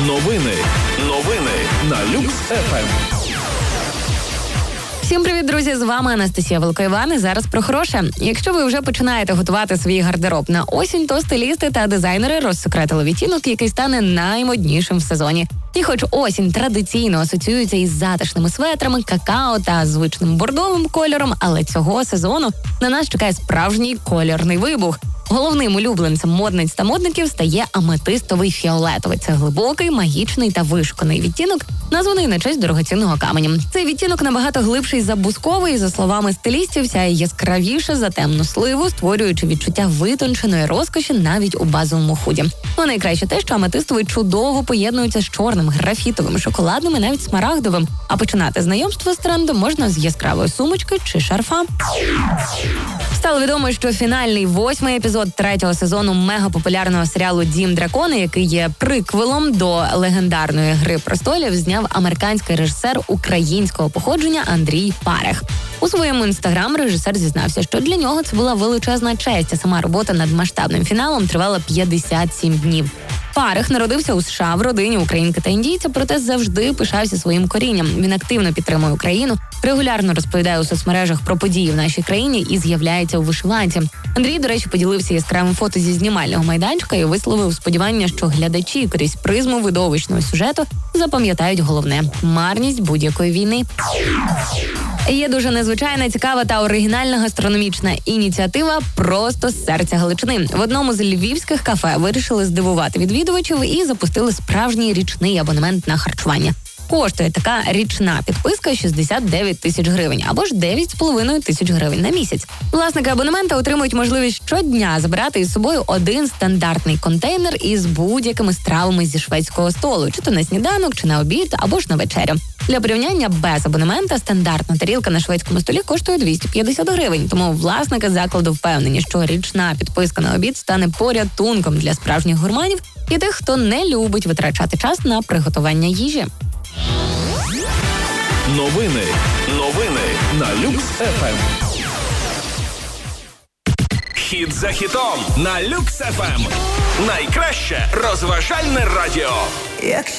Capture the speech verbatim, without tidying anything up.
Новини. Новини на Люкс еф ем. Всім привіт, друзі! З вами Анастасія Великоїван. І зараз про хороше. Якщо ви вже починаєте готувати свій гардероб на осінь, то стилісти та дизайнери розсекретили відтінок, який стане наймоднішим в сезоні. І хоч осінь традиційно асоціюється із затишними светрами, какао та звичним бордовим кольором, але цього сезону на нас чекає справжній кольорний вибух. Головним улюбленцем модниць та модників стає аметистовий фіолетовий. Це глибокий, магічний та вишуканий відтінок, названий на честь дорогоцінного каменю. Цей відтінок набагато глибший за бусковий, і, за словами стилістів, сяє яскравіше за темну сливу, створюючи відчуття витонченої розкоші навіть у базовому худі. Ну, найкраще те, що аметистовий чудово поєднується з чорним, графітовим, шоколадним і навіть смарагдовим. А починати знайомство з трендом можна з яскравої сумочки чи шарфа. Стало відомо, що фінальний восьмий епізод третього сезону мегапопулярного серіалу «Дім дракона», який є приквелом до легендарної «Гри престолів», зняв американський режисер українського походження Андрій Парех. У своєму інстаграм режисер зізнався, що для нього це була величезна честь, а сама робота над масштабним фіналом тривала п'ятдесят сім днів. Парех народився у США в родині українки та індійця, проте завжди пишався своїм корінням. Він активно підтримує Україну, регулярно розповідає у соцмережах про події в нашій країні і з'являється у вишиванці. Андрій, до речі, поділився яскравим фото зі знімального майданчика і висловив сподівання, що глядачі крізь призму видовищного сюжету запам'ятають головне – марність будь-якої війни. Є дуже незвичайна, цікава та оригінальна гастрономічна ініціатива «Просто з серця Галичини». В одному з львівських кафе вирішили здивувати відвідувачів і запустили справжній річний абонемент на харчування. Коштує така річна підписка шістдесят дев'ять тисяч гривень або ж дев'ять з половиною тисяч гривень на місяць. Власники абонемента отримують можливість щодня забирати із собою один стандартний контейнер із будь-якими стравами зі шведського столу, чи то на сніданок, чи на обід, або ж на вечерю. Для порівняння, без абонемента стандартна тарілка на шведському столі коштує двісті п'ятдесят гривень, тому власники закладу впевнені, що річна підписка на обід стане порятунком для справжніх гурманів і тих, хто не любить витрачати час на приготування їжі. Новини. Новини на Люкс еф ем. Хіт за хітом на Люкс еф ем. Найкраще розважальне радіо.